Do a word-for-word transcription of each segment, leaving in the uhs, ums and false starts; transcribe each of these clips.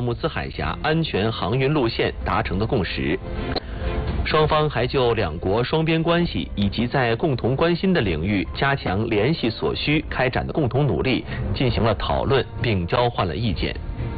姆斯海峡安全航运路线达成的共识。双方还就两国双边关系以及在共同关心的领域加强联系所需开展的共同努力进行了讨论，并交换了意见。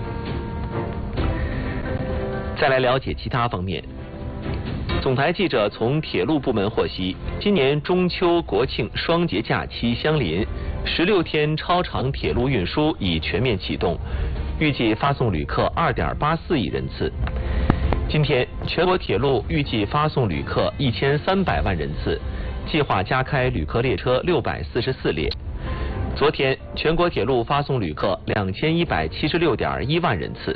再来了解其他方面。总台记者从铁路部门获悉，今年中秋、国庆双节假期相邻，十六天超长铁路运输已全面启动，预计发送旅客二点八四亿人次。今天，全国铁路预计发送旅客一千三百万人次，计划加开旅客列车六百四十四列。昨天，全国铁路发送旅客两千一百七十六点一万人次。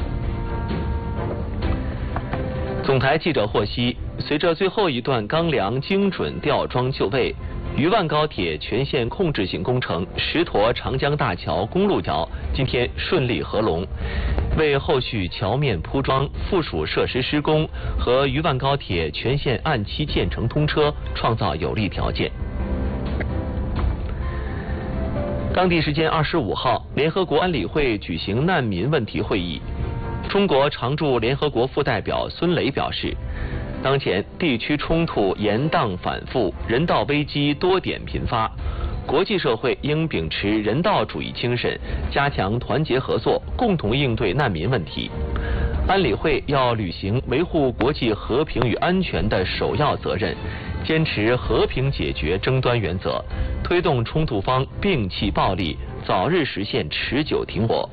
总台记者获悉，随着最后一段钢梁精准吊装就位，渝万高铁全线控制性工程石沱长江大桥公路桥今天顺利合龙，为后续桥面铺装、附属设施施工和渝万高铁全线按期建成通车创造有利条件。当地时间二十五号，联合国安理会举行难民问题会议。中国常驻联合国副代表孙雷表示，当前地区冲突延宕反复，人道危机多点频发，国际社会应秉持人道主义精神，加强团结合作，共同应对难民问题。安理会要履行维护国际和平与安全的首要责任，坚持和平解决争端原则，推动冲突方摒弃暴力，早日实现持久停火。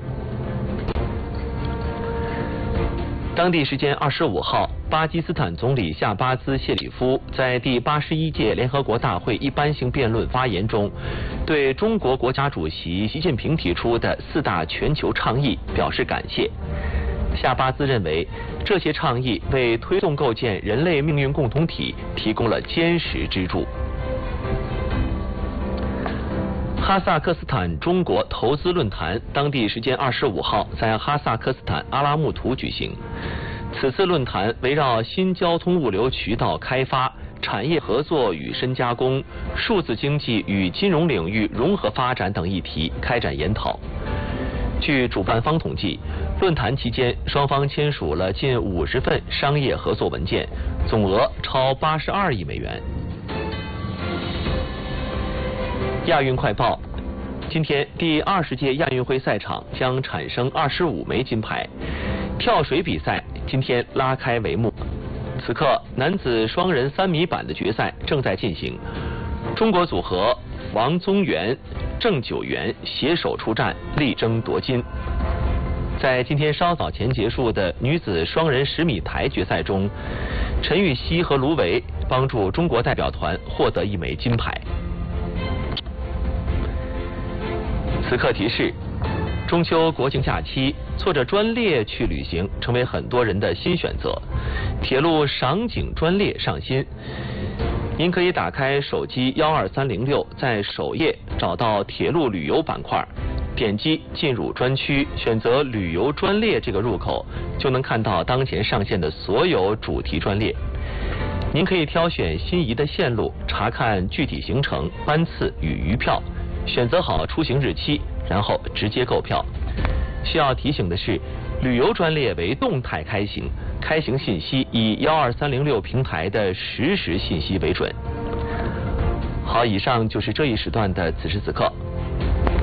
当地时间二十五号，巴基斯坦总理夏巴兹谢里夫在第八十一届联合国大会一般性辩论发言中，对中国国家主席习近平提出的四大全球倡议表示感谢。夏巴兹认为，这些倡议为推动构建人类命运共同体提供了坚实支柱。哈萨克斯坦中国投资论坛当地时间二十五号在哈萨克斯坦阿拉木图举行。此次论坛围绕新交通物流渠道开发、产业合作与深加工、数字经济与金融领域融合发展等议题开展研讨。据主办方统计，论坛期间双方签署了近五十份商业合作文件，总额超八十二亿美元。亚运快报，今天第二十届亚运会赛场将产生二十五枚金牌。跳水比赛今天拉开帷幕，此刻男子双人三米板的决赛正在进行，中国组合王宗源、郑九元携手出战，力争夺金。在今天稍早前结束的女子双人十米台决赛中，陈芋汐和卢维帮助中国代表团获得一枚金牌。此刻提示：中秋国庆假期，坐着专列去旅行成为很多人的新选择。铁路赏景专列上新，您可以打开手机幺二三零六，在首页找到铁路旅游板块，点击进入专区，选择旅游专列这个入口，就能看到当前上线的所有主题专列。您可以挑选心仪的线路，查看具体行程、班次与余票。选择好出行日期，然后直接购票。需要提醒的是，旅游专列为动态开行，开行信息以幺二三零六平台的实时信息为准。好，以上就是这一时段的此时此刻。